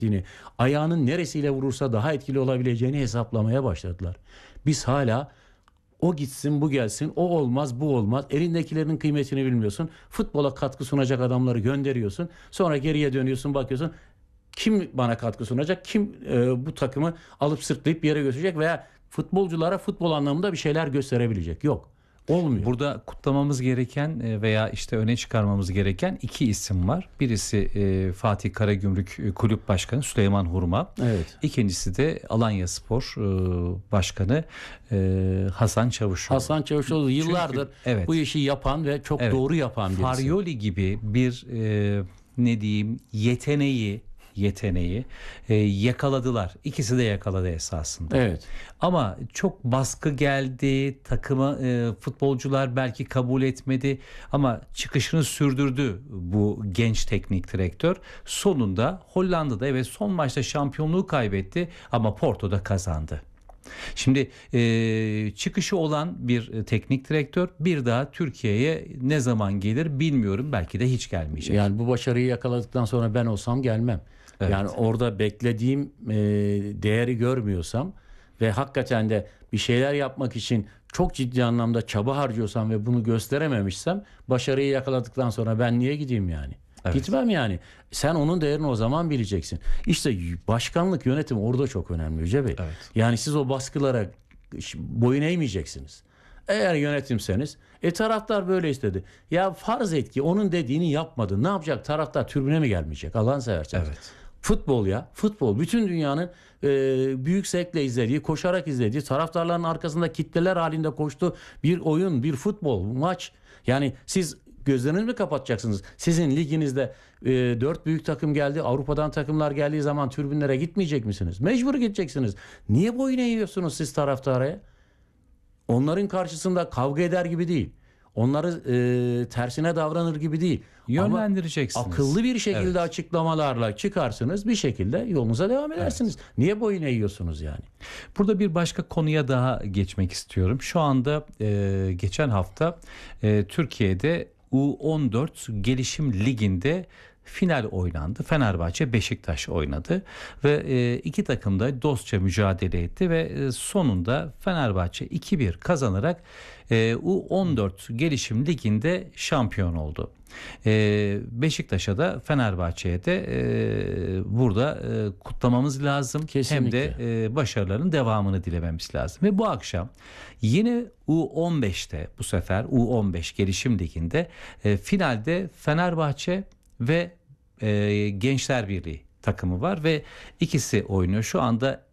ettiğini, ayağının neresiyle vurursa daha etkili olabileceğini hesaplamaya başladılar. Biz hala o gitsin bu gelsin, o olmaz bu olmaz, elindekilerin kıymetini bilmiyorsun. Futbola katkı sunacak adamları gönderiyorsun. Sonra geriye dönüyorsun, bakıyorsun kim bana katkı sunacak, kim bu takımı alıp sırtlayıp bir yere götürecek veya futbolculara futbol anlamında bir şeyler gösterebilecek. Yok. Olmuyor. Burada kutlamamız gereken veya işte öne çıkarmamız gereken iki isim var. Birisi Fatih Karagümrük Kulüp Başkanı Süleyman Hurma. Evet. İkincisi de Alanyaspor Başkanı Hasan Çavuşoğlu. Hasan Çavuşoğlu yıllardır evet, bu işi yapan ve çok doğru yapan birisi. Farioli gibi bir ne diyeyim yeteneği yakaladılar. İkisi de yakaladı esasında. Evet. Ama çok baskı geldi. Takıma futbolcular belki kabul etmedi ama çıkışını sürdürdü bu genç teknik direktör. Sonunda Hollanda'da evet son maçta şampiyonluğu kaybetti ama Porto'da kazandı. Şimdi çıkışı olan bir teknik direktör bir daha Türkiye'ye ne zaman gelir bilmiyorum. Belki de hiç gelmeyecek. Yani bu başarıyı yakaladıktan sonra ben olsam gelmem. Evet. Yani orada beklediğim değeri görmüyorsam ve hakikaten de bir şeyler yapmak için çok ciddi anlamda çaba harcıyorsam ve bunu gösterememişsem başarıyı yakaladıktan sonra ben niye gideyim yani? Evet. Gitmem yani. Sen onun değerini o zaman bileceksin. İşte başkanlık, yönetim orada çok önemli Yüce Bey. Evet. Yani siz o baskılara boyun eğmeyeceksiniz. Eğer yönetimseniz taraftar böyle istedi. Ya farz et ki onun dediğini yapmadı. Ne yapacak? Taraftar tribüne mi gelmeyecek? Allah'ını severseniz. Evet. Futbol ya. Futbol. Bütün dünyanın büyük zevkle izlediği, koşarak izlediği, taraftarların arkasında kitleler halinde koştuğu bir oyun, bir futbol, maç. Yani siz gözlerinizi mi kapatacaksınız? Sizin liginizde 4 büyük takım geldi. Avrupa'dan takımlar geldiği zaman tribünlere gitmeyecek misiniz? Mecbur gideceksiniz. Niye boyun eğiyorsunuz siz taraftaraya? Onların karşısında kavga eder gibi değil. Onları tersine davranır gibi değil. Yönlendireceksiniz. Ama akıllı bir şekilde açıklamalarla çıkarsınız, bir şekilde yolunuza devam edersiniz. Evet. Niye boyun eğiyorsunuz yani? Burada bir başka konuya daha geçmek istiyorum. Şu anda geçen hafta Türkiye'de U14 Gelişim Ligi'nde final oynandı. Fenerbahçe Beşiktaş oynadı ve iki takım da dostça mücadele etti ve sonunda Fenerbahçe 2-1 kazanarak U14 Gelişim Ligi'nde şampiyon oldu. Beşiktaş'a da Fenerbahçe'ye de burada kutlamamız lazım. Kesinlikle. Hem de başarılarının devamını dilememiz lazım. Ve bu akşam yine U15'te, bu sefer U15 Gelişim Ligi'nde finalde Fenerbahçe ve Gençler Birliği takımı var ve ikisi oynuyor. Şu anda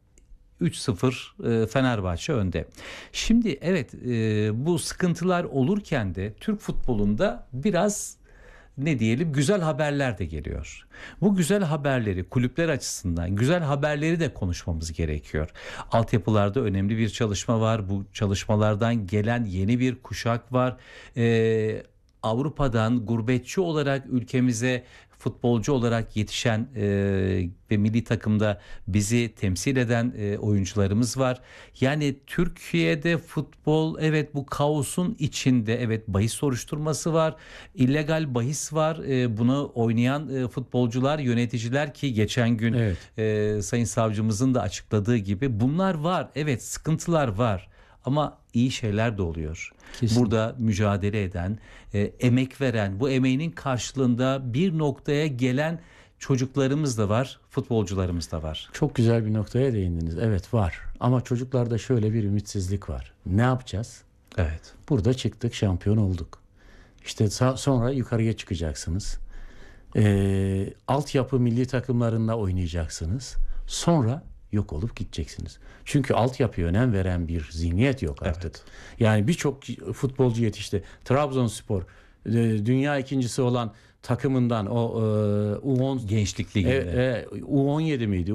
3-0 Fenerbahçe önde. Şimdi evet, bu sıkıntılar olurken de Türk futbolunda biraz ne diyelim güzel haberler de geliyor. Bu güzel haberleri kulüpler açısından güzel haberleri de konuşmamız gerekiyor. Altyapılarda önemli bir çalışma var. Bu çalışmalardan gelen yeni bir kuşak var. Avrupa'dan gurbetçi olarak ülkemize futbolcu olarak yetişen ve milli takımda bizi temsil eden oyuncularımız var. Yani Türkiye'de futbol evet bu kaosun içinde, evet bahis soruşturması var, illegal bahis var. Bunu oynayan futbolcular, yöneticiler ki geçen gün Sayın Savcımızın da açıkladığı gibi bunlar var. Evet, sıkıntılar var. Ama iyi şeyler de oluyor. Kesinlikle. Burada mücadele eden, emek veren, bu emeğinin karşılığında bir noktaya gelen çocuklarımız da var, futbolcularımız da var. Çok güzel bir noktaya değindiniz. Evet var. Ama çocuklarda şöyle bir ümitsizlik var. Ne yapacağız? Evet. Burada çıktık, şampiyon olduk. İşte sonra yukarıya çıkacaksınız. Altyapı milli takımlarında oynayacaksınız. Sonra yok olup gideceksiniz. Çünkü altyapıya önem veren bir zihniyet yok artık. Evet. Yani birçok futbolcu yetişti. Trabzonspor dünya ikincisi olan takımından o U10 Gençlik Ligi'nde U17 miydi?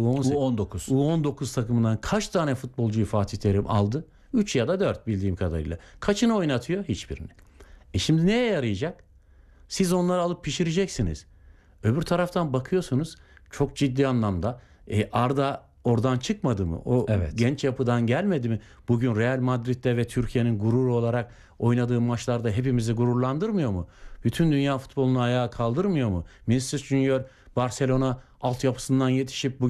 U19 takımından kaç tane futbolcuyu Fatih Terim aldı? 3 ya da 4 bildiğim kadarıyla. Kaçını oynatıyor? Hiçbirini. Şimdi neye yarayacak? Siz onları alıp pişireceksiniz. Öbür taraftan bakıyorsunuz çok ciddi anlamda Arda oradan çıkmadı mı? O genç yapıdan gelmedi mi? Bugün Real Madrid'de ve Türkiye'nin gururu olarak oynadığı maçlarda hepimizi gururlandırmıyor mu? Bütün dünya futbolunu ayağa kaldırmıyor mu? Vinicius Junior Barcelona altyapısından yetişip bugün